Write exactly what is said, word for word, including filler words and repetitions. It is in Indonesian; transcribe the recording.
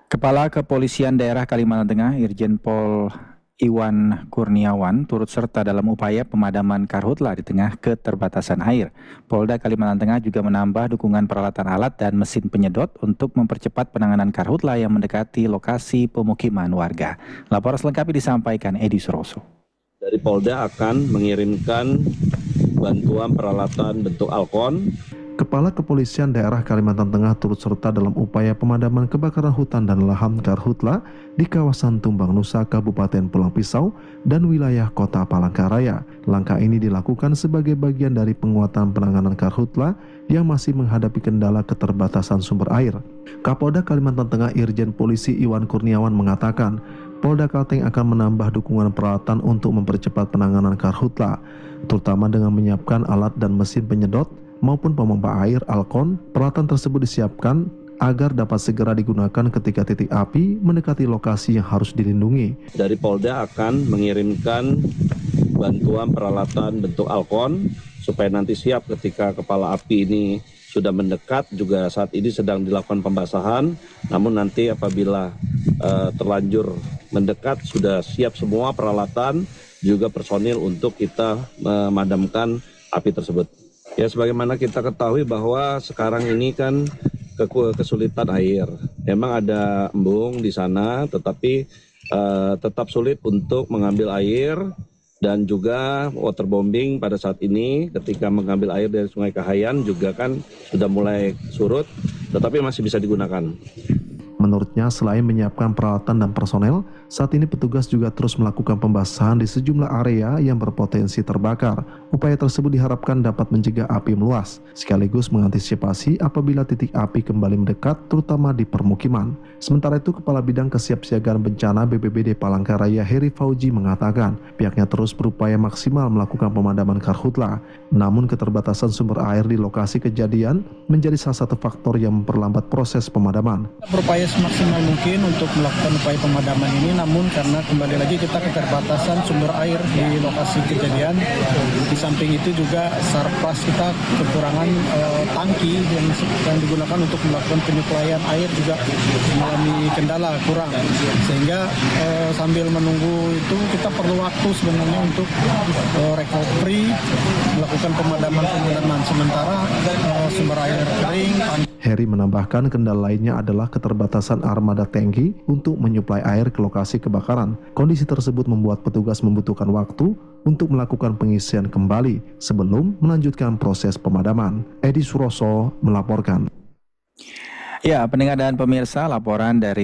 Kepala Kepolisian Daerah Kalimantan Tengah, Irjen Pol Iwan Kurniawan, turut serta dalam upaya pemadaman karhutla di tengah keterbatasan air. Polda Kalimantan Tengah juga menambah dukungan peralatan alat dan mesin penyedot untuk mempercepat penanganan karhutla yang mendekati lokasi pemukiman warga. Laporan selengkapnya disampaikan Edi Suroso. Dari Polda akan mengirimkan bantuan peralatan bentuk Alkon. Kepala Kepolisian Daerah Kalimantan Tengah turut serta dalam upaya pemadaman kebakaran hutan dan lahan karhutla di kawasan Tumbang Nusa, Kabupaten Pulang Pisau, dan wilayah Kota Palangkaraya. Langkah ini dilakukan sebagai bagian dari penguatan penanganan karhutla yang masih menghadapi kendala keterbatasan sumber air. Kapolda Kalimantan Tengah Irjen Polisi Iwan Kurniawan mengatakan, Polda Kalteng akan menambah dukungan peralatan untuk mempercepat penanganan karhutla, terutama dengan menyiapkan alat dan mesin penyedot maupun pemompa air Alkon. Peralatan tersebut disiapkan agar dapat segera digunakan ketika titik api mendekati lokasi yang harus dilindungi. Dari Polda akan mengirimkan bantuan peralatan bentuk Alkon supaya nanti siap ketika kepala api ini sudah mendekat. Juga saat ini sedang dilakukan pembasahan, namun nanti apabila uh, terlanjur mendekat sudah siap semua peralatan juga personil untuk kita memadamkan api tersebut. Ya, sebagaimana kita ketahui bahwa sekarang ini kan kesulitan air. Memang ada embung di sana, tetapi uh, tetap sulit untuk mengambil air, dan juga waterbombing pada saat ini ketika mengambil air dari Sungai Kahayan juga kan sudah mulai surut, tetapi masih bisa digunakan. Menurutnya, selain menyiapkan peralatan dan personel, saat ini petugas juga terus melakukan pembasahan di sejumlah area yang berpotensi terbakar. Upaya tersebut diharapkan dapat mencegah api meluas, sekaligus mengantisipasi apabila titik api kembali mendekat, terutama di permukiman. Sementara itu, Kepala Bidang Kesiapsiagaan Bencana B P B D Palangkaraya Heri Fauji mengatakan, pihaknya terus berupaya maksimal melakukan pemadaman karhutla. Namun keterbatasan sumber air di lokasi kejadian menjadi salah satu faktor yang memperlambat proses pemadaman. Berupaya semaksimal mungkin untuk melakukan upaya pemadaman ini, namun karena kembali lagi kita keterbatasan sumber air di lokasi kejadian. Di samping itu juga sarpras kita kekurangan eh, tangki yang, yang digunakan untuk melakukan penyuplaian air juga mengalami kendala kurang, sehingga eh, sambil menunggu itu kita perlu waktu sebenarnya untuk eh, recovery, melakukan pemadaman-pemadaman sementara eh, sumber air kering. Heri menambahkan kendala lainnya adalah keterbatasan armada tangki untuk menyuplai air ke lokasi kebakaran. Kondisi tersebut membuat petugas membutuhkan waktu untuk melakukan pengisian kembali sebelum melanjutkan proses pemadaman. Edi Suroso melaporkan. Ya, pendengar dan pemirsa, laporan dari